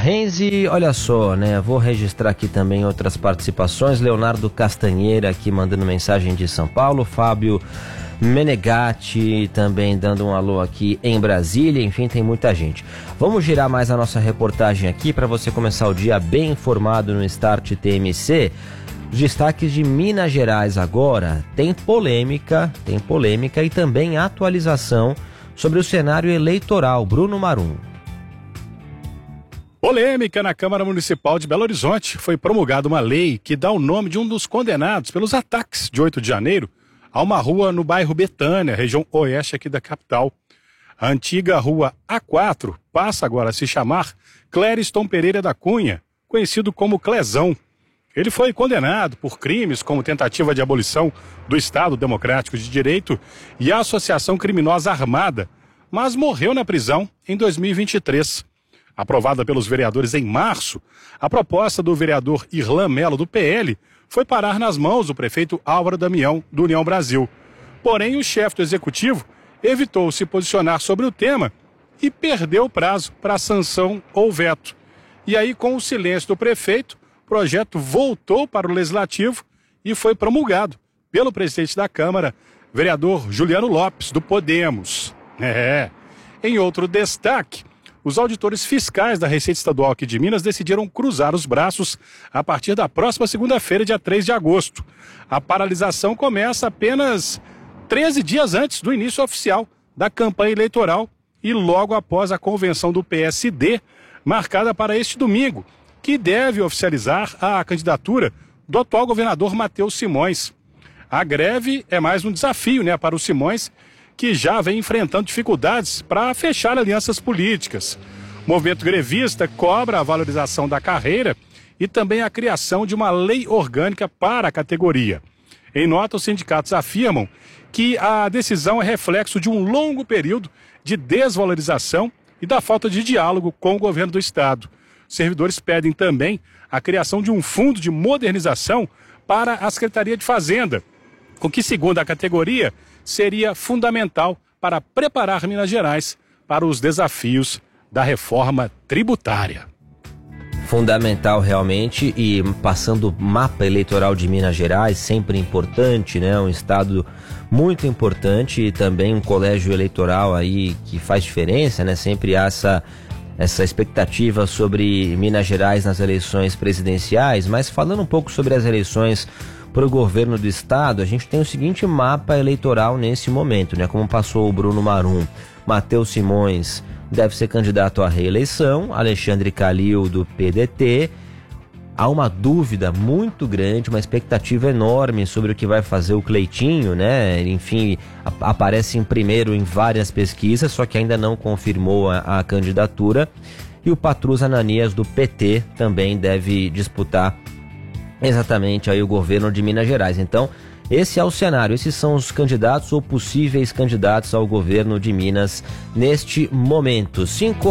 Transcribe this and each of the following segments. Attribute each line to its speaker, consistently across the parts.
Speaker 1: Renzi, olha só, né? Vou registrar aqui também outras participações. Leonardo Castanheira aqui mandando mensagem de São Paulo. Fábio Menegatti também dando um alô aqui em Brasília. Enfim, tem muita gente. Vamos girar mais a nossa reportagem aqui para você começar o dia bem informado no Start TMC. Os destaques de Minas Gerais agora. Tem polêmica e também atualização sobre o cenário eleitoral. Bruno Marum.
Speaker 2: Polêmica na Câmara Municipal de Belo Horizonte. Foi promulgada uma lei que dá o nome de um dos condenados pelos ataques de 8 de janeiro a uma rua no bairro Betânia, região oeste aqui da capital. A antiga rua A4 passa agora a se chamar Clériston Pereira da Cunha, conhecido como Clezão. Ele foi condenado por crimes como tentativa de abolição do Estado Democrático de Direito e associação criminosa armada, mas morreu na prisão em 2023. Aprovada pelos vereadores em março, a proposta do vereador Irlan Melo, do PL, foi parar nas mãos do prefeito Álvaro Damião, do União Brasil. Porém, o chefe do executivo evitou se posicionar sobre o tema e perdeu o prazo para sanção ou veto. E aí, com o silêncio do prefeito, o projeto voltou para o Legislativo e foi promulgado pelo presidente da Câmara, vereador Juliano Lopes, do Podemos. Em outro destaque, os auditores fiscais da Receita Estadual aqui de Minas decidiram cruzar os braços a partir da próxima segunda-feira, dia 3 de agosto. A paralisação começa apenas 13 dias antes do início oficial da campanha eleitoral e logo após a convenção do PSD, marcada para este domingo, que deve oficializar a candidatura do atual governador Matheus Simões. A greve é mais um desafio, para o Simões, que já vem enfrentando dificuldades para fechar alianças políticas. O movimento grevista cobra a valorização da carreira e também a criação de uma lei orgânica para a categoria. Em nota, os sindicatos afirmam que a decisão é reflexo de um longo período de desvalorização e da falta de diálogo com o governo do Estado. Os servidores pedem também a criação de um fundo de modernização para a Secretaria de Fazenda, o que, segundo a categoria, seria fundamental para preparar Minas Gerais para os desafios da reforma tributária.
Speaker 1: Fundamental realmente, e passando o mapa eleitoral de Minas Gerais, sempre importante, um estado muito importante e também um colégio eleitoral aí que faz diferença, sempre há essa expectativa sobre Minas Gerais nas eleições presidenciais. Mas falando um pouco sobre as eleições para o governo do estado, a gente tem o seguinte mapa eleitoral nesse momento, como passou o Bruno Marum. Matheus Simões deve ser candidato à reeleição, Alexandre Calil do PDT. Há uma dúvida muito grande, uma expectativa enorme sobre o que vai fazer o Cleitinho, Enfim, aparece em primeiro em várias pesquisas, só que ainda não confirmou a candidatura. E o Patrus Ananias do PT também deve disputar exatamente aí o governo de Minas Gerais. Então, esse é o cenário, esses são os candidatos ou possíveis candidatos ao governo de Minas neste momento.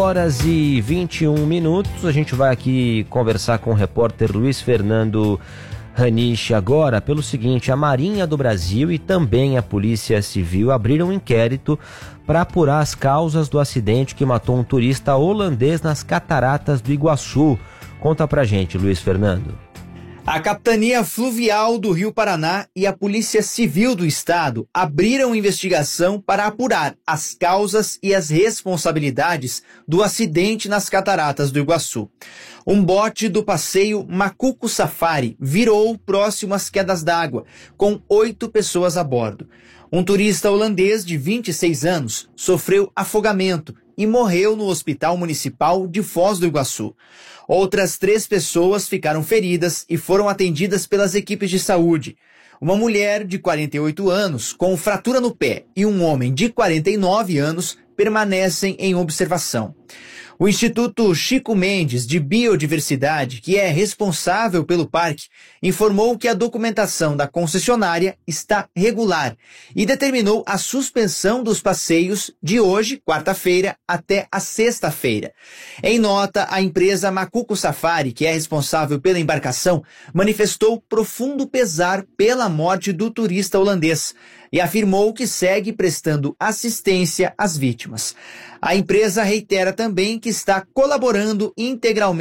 Speaker 1: 5h21, a gente vai aqui conversar com o repórter Luiz Fernando Raniche agora pelo seguinte: a Marinha do Brasil e também a Polícia Civil abriram um inquérito para apurar as causas do acidente que matou um turista holandês nas Cataratas do Iguaçu. Conta pra gente, Luiz Fernando.
Speaker 3: A Capitania Fluvial do Rio Paraná e a Polícia Civil do Estado abriram investigação para apurar as causas e as responsabilidades do acidente nas Cataratas do Iguaçu. Um bote do passeio Macuco Safari virou próximo às quedas d'água, com 8 pessoas a bordo. Um turista holandês de 26 anos sofreu afogamento e morreu no Hospital Municipal de Foz do Iguaçu. Outras 3 pessoas ficaram feridas e foram atendidas pelas equipes de saúde. Uma mulher de 48 anos com fratura no pé e um homem de 49 anos permanecem em observação. O Instituto Chico Mendes de Biodiversidade, que é responsável pelo parque, informou que a documentação da concessionária está regular e determinou a suspensão dos passeios de hoje, quarta-feira, até a sexta-feira. Em nota, a empresa Macuco Safari, que é responsável pela embarcação, manifestou profundo pesar pela morte do turista holandês e afirmou que segue prestando assistência às vítimas. A empresa reitera também que está colaborando integralmente